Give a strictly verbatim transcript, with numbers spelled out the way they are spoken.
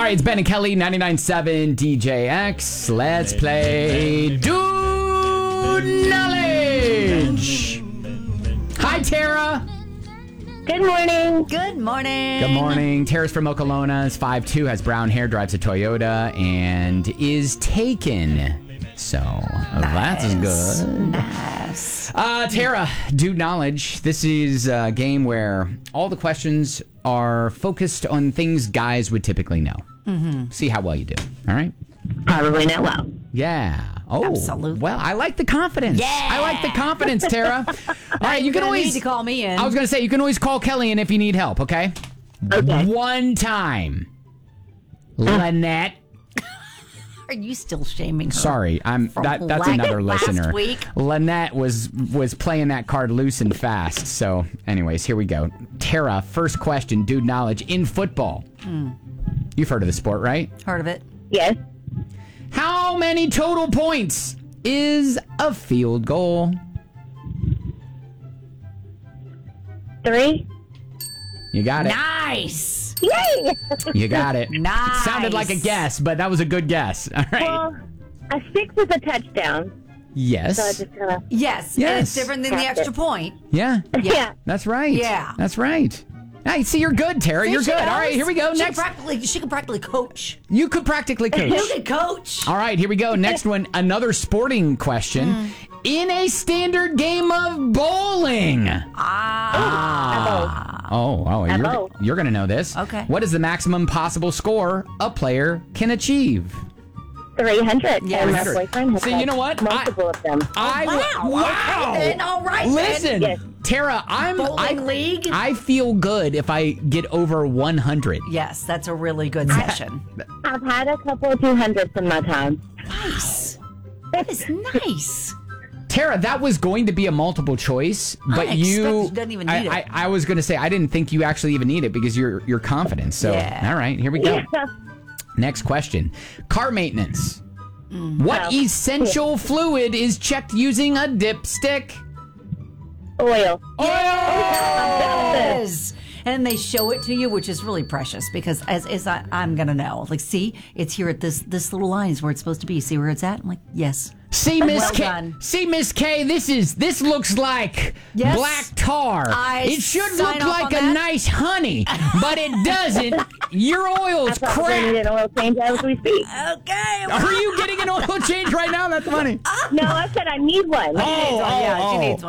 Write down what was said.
right, it's Ben and Kelly, ninety-nine point seven D J X. Let's play Dude Knowledge. Hi, Tara. Good morning. Good morning. Good morning. Tara's from Okolona, is five two, has brown hair, drives a Toyota, and is taken. So, Nice. that's good. Nice. Uh, Tara, Dude Knowledge. This is a game where all the questions are focused on things guys would typically know. Mm-hmm. See how well you do. All right? Probably not well. Yeah. Oh, Absolutely. Well, I like the confidence. Yeah. I like the confidence, Tara. All right, you You're can gonna always need to call me in. I was going to say you can always call Kelly in if you need help. Okay. Okay. One time, Lynette. Are you still shaming her? Sorry, I'm From that. That's la- another last listener. week? Lynette was was playing that card loose and fast. So, anyways, here we go. Tara, first question, Dude Knowledge in football. Mm. You've heard of the sport, right? Heard of it? Yes. How many total points is a field goal? Three. You got it. Nice. Yay! You got it. Nice. Sounded like a guess, but that was a good guess. All right. Well, a six is a touchdown. Yes. So I just kind of. Yes. Yes. And it's different than the Got extra it. point. Yeah. Yeah. That's right. Yeah. That's right. Hey, see, you're good, Tara. See, You're she good. All knows. right, here we go. She Next. Can practically, she can practically coach. You could practically coach. You can coach. All right, here we go. Next one, another sporting question. Mm. In a standard game of bowling. Ah. Oh, oh, A you're, bow. you're going to know this. Okay. What is the maximum possible score a player can achieve? three hundred. Yeah, And my three hundred. boyfriend has See, had you know what? multiple of them. I wow. wow. Okay, then. All right, then. Listen, Yes. Tara, I'm Bowling I, league? I feel good if I get over one hundred. Yes, that's a really good session. I've had a couple of two hundreds in my time. Nice. That is nice. Tara, that was going to be a multiple choice, but I you expect you didn't even I, need it. I, I was going to say I didn't think you actually even need it because you're you're confident. So, Yeah. all right, here we go. Yeah. Next question. Car maintenance. Mm. What Wow. essential fluid is checked using a dipstick? Oil. Yes. And they show it to you, which is really precious because as, as I, I'm going to know. Like, see, it's here at this this little line is where it's supposed to be. See where it's at? I'm like, yes. See, Miss Well K. done. See, Miss K. This is this looks like Yes. black tar. I it should sign look off like on a that. nice honey, but it doesn't. Your oil's Probably need crap. an oil change as we speak. Okay. Are you getting an oil change right now? That's funny. No, I said I need one. Oh, oh, yeah, she oh. needs one.